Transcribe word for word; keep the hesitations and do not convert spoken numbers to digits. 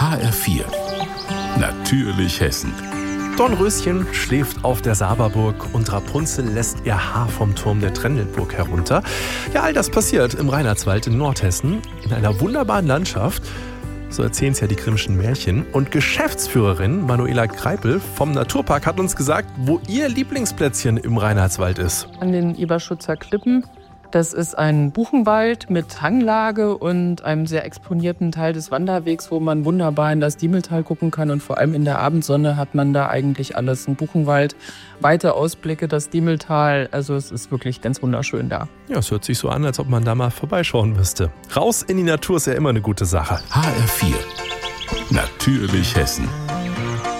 H R vier. Natürlich Hessen. Dornröschen schläft auf der Saberburg und Rapunzel lässt ihr Haar vom Turm der Trendelburg herunter. Ja, all das passiert im Reinhardswald in Nordhessen in einer wunderbaren Landschaft. So erzählen es ja die Grimmschen Märchen. Und Geschäftsführerin Manuela Greipel vom Naturpark hat uns gesagt, wo ihr Lieblingsplätzchen im Reinhardswald ist. An den Eberschutzer Klippen. Das ist ein Buchenwald mit Hanglage und einem sehr exponierten Teil des Wanderwegs, wo man wunderbar in das Diemeltal gucken kann. Und vor allem in der Abendsonne hat man da eigentlich alles. Ein Buchenwald, weite Ausblicke, das Diemeltal. Also es ist wirklich ganz wunderschön da. Ja, es hört sich so an, als ob man da mal vorbeischauen müsste. Raus in die Natur ist ja immer eine gute Sache. H R vier. Natürlich Hessen.